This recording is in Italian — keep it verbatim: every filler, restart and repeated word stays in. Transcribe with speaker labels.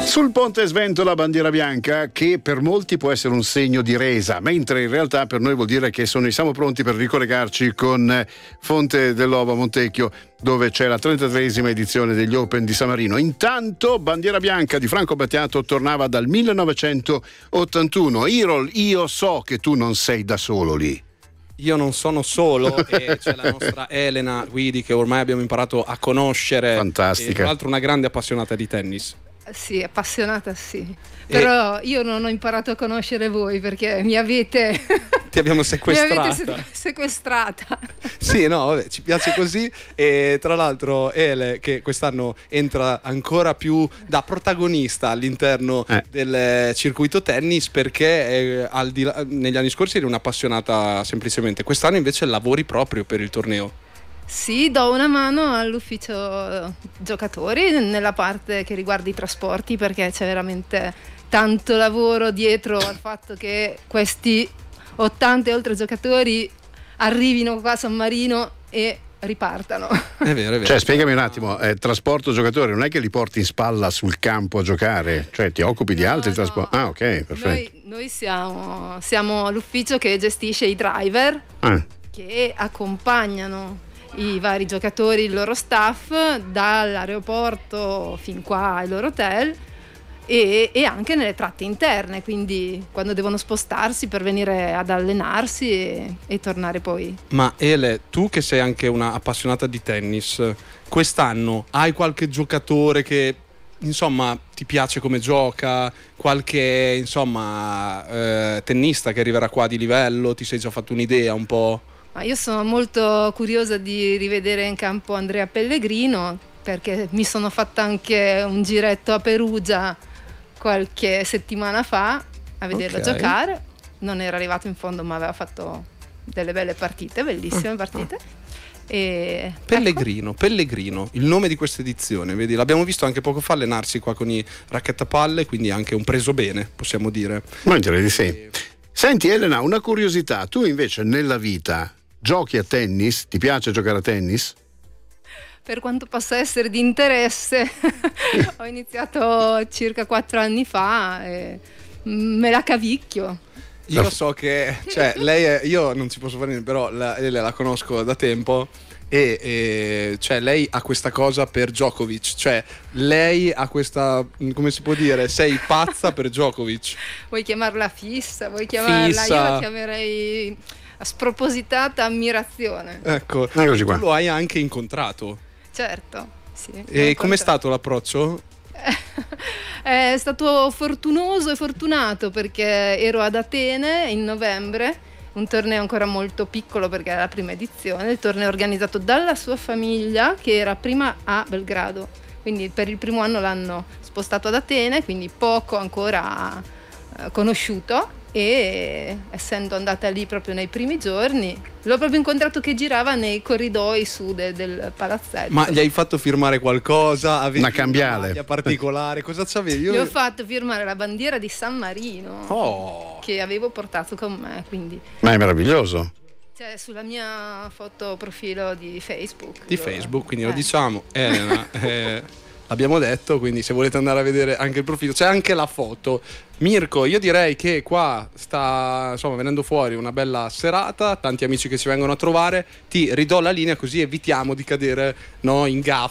Speaker 1: Sul ponte Sventola bandiera bianca, che per molti può essere un segno di resa, mentre in realtà per noi vuol dire che sono, siamo pronti per ricollegarci con Fonte dell'Ovo a Montecchio, dove c'è la trentatreesima edizione degli Open di San Marino. Intanto bandiera bianca di Franco Battiato tornava dal millenovecentottantuno. Irol, io so che tu non sei da solo lì.
Speaker 2: Io non sono solo, e c'è la nostra Elena Guidi, che ormai abbiamo imparato a conoscere.
Speaker 1: Fantastica.
Speaker 2: E tra l'altro una grande appassionata di tennis.
Speaker 3: Sì, appassionata sì. Però io non ho imparato a conoscere voi perché mi avete
Speaker 2: ti abbiamo sequestrata.
Speaker 3: Mi avete sequestrata.
Speaker 2: Sì, no, vabbè, ci piace così. E tra l'altro Ele, che quest'anno entra ancora più da protagonista all'interno eh. del circuito tennis, perché eh, al di là, negli anni scorsi eri un'appassionata semplicemente, quest'anno invece lavori proprio per il torneo.
Speaker 3: Sì, do una mano all'ufficio giocatori nella parte che riguarda i trasporti, perché c'è veramente tanto lavoro dietro al fatto che questi ottanta e oltre giocatori arrivino qua a San Marino e ripartano.
Speaker 2: È vero, è vero.
Speaker 1: Cioè, spiegami un attimo, eh, trasporto giocatori non è che li porti in spalla sul campo a giocare, cioè ti occupi di
Speaker 3: no,
Speaker 1: altri
Speaker 3: no.
Speaker 1: trasporti? Ah, ok, perfetto.
Speaker 3: Noi, noi siamo, siamo l'ufficio che gestisce i driver ah. che accompagnano i vari giocatori, il loro staff dall'aeroporto fin qua ai loro hotel e, e anche nelle tratte interne, quindi quando devono spostarsi per venire ad allenarsi e, e tornare poi.
Speaker 2: Ma Ele, tu che sei anche una appassionata di tennis, quest'anno hai qualche giocatore che insomma ti piace come gioca, qualche insomma eh, tennista che arriverà qua di livello, ti sei già fatto un'idea un po'?
Speaker 3: Ma io sono molto curiosa di rivedere in campo Andrea Pellegrino, perché mi sono fatta anche un giretto a Perugia qualche settimana fa a vederlo okay. giocare. Non era arrivato in fondo, ma aveva fatto delle belle partite, bellissime ah, partite. Ah. E
Speaker 2: Pellegrino, ecco. Pellegrino, il nome di questa edizione, vedi, l'abbiamo visto anche poco fa allenarsi qua con i racchettapalle, quindi anche un preso bene, possiamo dire.
Speaker 1: Ma direi di sì. E... Senti Elena, una curiosità, tu invece nella vita giochi a tennis? Ti piace giocare a tennis?
Speaker 3: Per quanto possa essere di interesse, ho iniziato circa quattro anni fa e me la cavicchio.
Speaker 2: Io so che, cioè, lei è, io non ci posso fare niente, però la, la conosco da tempo e, e cioè lei ha questa cosa per Djokovic, cioè lei ha questa, come si può dire, sei pazza per Djokovic.
Speaker 3: Vuoi chiamarla fissa, vuoi chiamarla, fissa. Io la chiamerei spropositata ammirazione.
Speaker 2: Ecco, tu lo hai anche incontrato.
Speaker 3: Certo, sì.
Speaker 2: E com'è stato l'approccio?
Speaker 3: È stato fortunoso e fortunato perché ero ad Atene in novembre, un torneo ancora molto piccolo perché era la prima edizione, il torneo organizzato dalla sua famiglia che era prima a Belgrado, quindi per il primo anno l'hanno spostato ad Atene, quindi poco ancora eh, conosciuto. E essendo andata lì proprio nei primi giorni l'ho proprio incontrato che girava nei corridoi su de, del palazzetto.
Speaker 2: Ma gli hai fatto firmare qualcosa? Avevi
Speaker 1: una cambiale,
Speaker 2: una maglia particolare? Cosa c'avevi? Io...
Speaker 3: gli ho fatto firmare la bandiera di San Marino
Speaker 2: oh.
Speaker 3: che avevo portato con me, quindi.
Speaker 1: Ma è meraviglioso.
Speaker 3: Cioè sulla mia foto profilo di Facebook
Speaker 2: di
Speaker 3: lo...
Speaker 2: Facebook, quindi
Speaker 3: eh.
Speaker 2: lo diciamo Elena, eh, l'abbiamo detto, quindi se volete andare a vedere anche il profilo c'è anche la foto. Mirko, io direi che qua sta insomma venendo fuori una bella serata, tanti amici che ci vengono a trovare, ti ridò la linea così evitiamo di cadere no, in gaffe